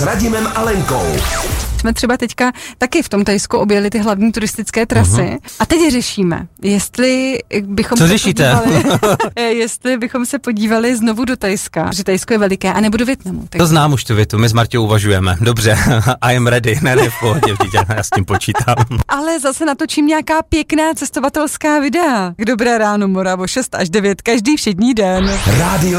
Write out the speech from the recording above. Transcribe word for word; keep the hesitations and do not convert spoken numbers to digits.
s Radimem a Lenkou. Jsme třeba teďka taky v tom Thajsku objeli ty hlavní turistické trasy uh-huh. a teď řešíme, jestli bychom Co se řešíte? podívali, jestli bychom se podívali znovu do Thajska, že Thajsko je veliké, a nebo do Vietnamu. Tak... To znám už tu větu, my s Marťou uvažujeme. Dobře, I am ready, ne, ne, v pohodě, já s tím počítám. Ale zase natočím nějaká pěkná cestovatelská videa. K Dobré ráno Moravo, šest až devět každý všední den. Rádio